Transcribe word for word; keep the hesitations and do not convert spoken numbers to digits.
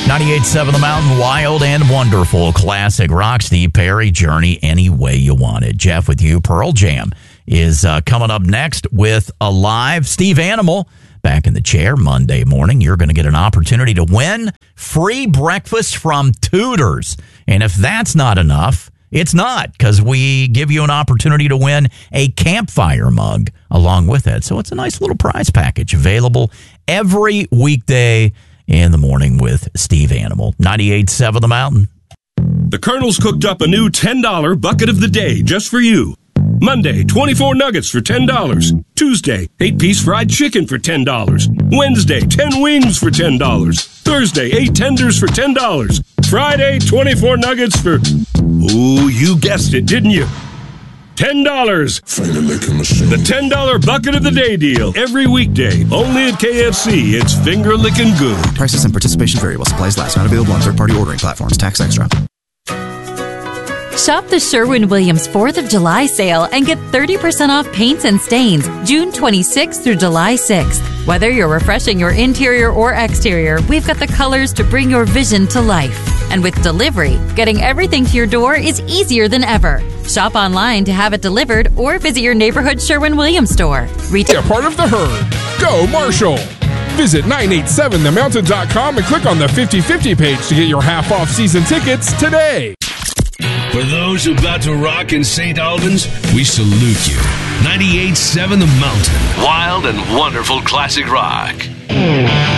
ninety-eight point seven The Mountain, wild and wonderful classic rock. Steve Perry, Journey, any way you want it. Jeff with you. Pearl Jam is uh, coming up next with a live Steve Animal back in the chair Monday morning. You're going to get an opportunity to win free breakfast from Tudor's. And if that's not enough, it's not, because we give you an opportunity to win a campfire mug along with it. So it's a nice little prize package available every weekday in the morning with Steve Animal. ninety-eight point seven The Mountain. The Colonel's cooked up a new ten dollar bucket of the day just for you. Monday, twenty-four nuggets for ten dollars. Tuesday, eight-piece fried chicken for ten dollars. Wednesday, ten wings for ten dollars. Thursday, eight tenders for ten dollars. Friday, twenty-four nuggets for... Ooh, you guessed it, didn't you? ten dollars. The ten dollar bucket of the day deal. Every weekday. Only at K F C. It's finger licking good. Prices and participation vary while supplies last. Not available on third-party ordering platforms. Tax extra. Shop the Sherwin-Williams fourth of July sale and get thirty percent off paints and stains June twenty-sixth through July sixth. Whether you're refreshing your interior or exterior, we've got the colors to bring your vision to life. And with delivery, getting everything to your door is easier than ever. Shop online to have it delivered or visit your neighborhood Sherwin-Williams store. Retail. Be a part of the herd. Go Marshall. Visit nine eight seven the mountain dot com and click on the fifty fifty page to get your half-off season tickets today. For those about to rock in Saint Albans, we salute you. ninety-eight point seven The Mountain. Wild and wonderful classic rock.